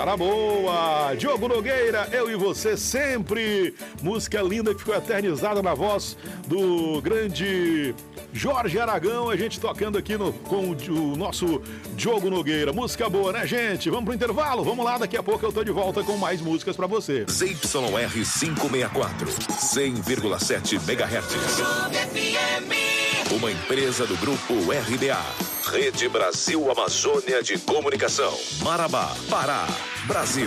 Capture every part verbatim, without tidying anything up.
Tá na boa! Diogo Nogueira, eu e você sempre. Música linda que ficou eternizada na voz do grande Jorge Aragão. A gente tocando aqui no, com o, o nosso Diogo Nogueira. Música boa, né, gente? Vamos pro intervalo? Vamos lá, daqui a pouco eu tô de volta com mais músicas pra você. Z Y R quinhentos e sessenta e quatro, cem vírgula sete megahertz. Uma empresa do grupo R B A. Rede Brasil Amazônia de Comunicação. Marabá, Pará, Brasil.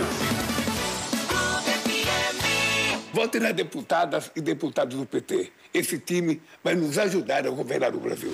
Vote nas deputadas e deputados do P T. Esse time vai nos ajudar a governar o Brasil.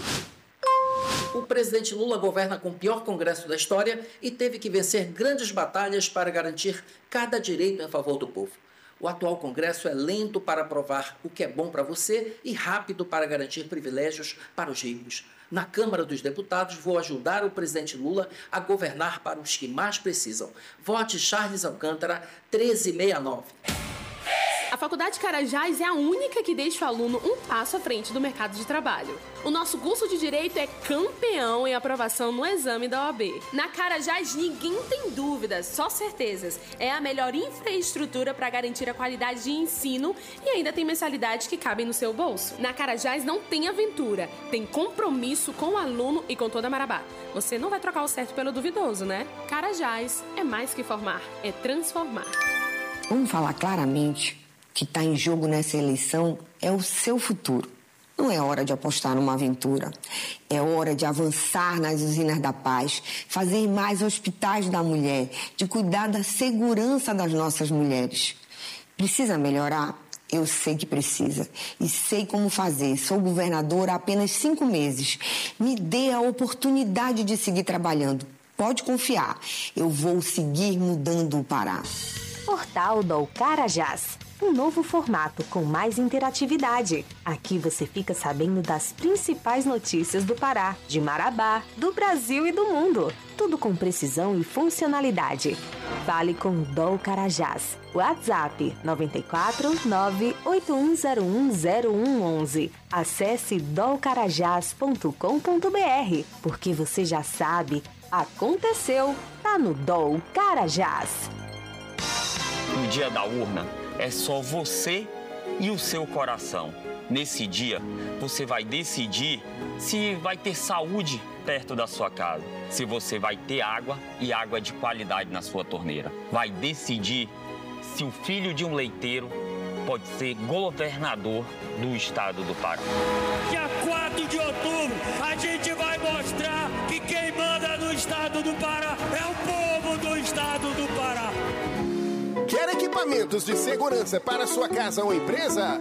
O presidente Lula governa com o pior Congresso da história e teve que vencer grandes batalhas para garantir cada direito em favor do povo. O atual Congresso é lento para aprovar o que é bom para você e rápido para garantir privilégios para os ricos. Na Câmara dos Deputados, vou ajudar o presidente Lula a governar para os que mais precisam. Vote Charles Alcântara, treze sessenta e nove. A Faculdade Carajás é a única que deixa o aluno um passo à frente do mercado de trabalho. O nosso curso de Direito é campeão em aprovação no exame da O A B. Na Carajás ninguém tem dúvidas, só certezas. É a melhor infraestrutura para garantir a qualidade de ensino e ainda tem mensalidades que cabem no seu bolso. Na Carajás não tem aventura, tem compromisso com o aluno e com toda a Marabá. Você não vai trocar o certo pelo duvidoso, né? Carajás é mais que formar, é transformar. Vamos falar claramente. O que está em jogo nessa eleição é o seu futuro. Não é hora de apostar numa aventura. É hora de avançar nas usinas da paz, fazer mais hospitais da mulher, de cuidar da segurança das nossas mulheres. Precisa melhorar? Eu sei que precisa. E sei como fazer. Sou governadora há apenas cinco meses. Me dê a oportunidade de seguir trabalhando. Pode confiar. Eu vou seguir mudando o Pará. Portal do Carajás. Um novo formato com mais interatividade. Aqui você fica sabendo das principais notícias do Pará, de Marabá, do Brasil e do mundo. Tudo com precisão e funcionalidade. Fale com o D O Carajás. WhatsApp nove quatro nove oito um zero um zero um um um. Acesse dolcarajás ponto com ponto b r, porque você já sabe, aconteceu, tá no D O Carajás. No dia da urna, é só você e o seu coração. Nesse dia, você vai decidir se vai ter saúde perto da sua casa, se você vai ter água e água de qualidade na sua torneira. Vai decidir se o filho de um leiteiro pode ser governador do estado do Pará. Dia quatro de outubro, a gente vai mostrar que quem manda no estado do Pará é o povo do estado do Pará. Quer equipamentos de segurança para sua casa ou empresa?